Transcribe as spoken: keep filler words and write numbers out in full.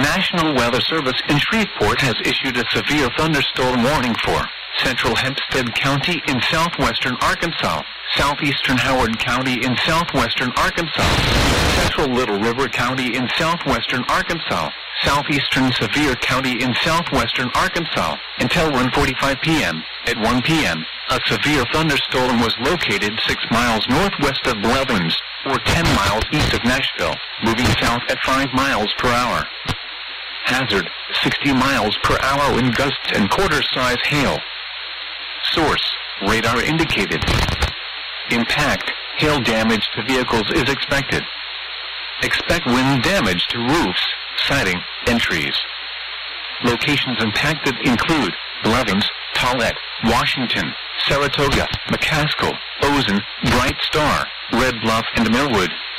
National Weather Service in Shreveport has issued a severe thunderstorm warning for central Hempstead County in southwestern Arkansas, southeastern Howard County in southwestern Arkansas, central Little River County in southwestern Arkansas, southeastern Sevier County in southwestern Arkansas. Until one forty-five p.m. At one p.m., a severe thunderstorm was located six miles northwest of Blevins, or ten miles east of Nashville, moving south at five miles per hour. Hazard, sixty miles per hour wind gusts and quarter-size hail. Source, radar indicated. Impact, hail damage to vehicles is expected. Expect wind damage to roofs, siding, and trees. Locations impacted include Blevins, Tollette, Washington, Saratoga, McCaskill, Ozen, Bright Star, Red Bluff, and Millwood.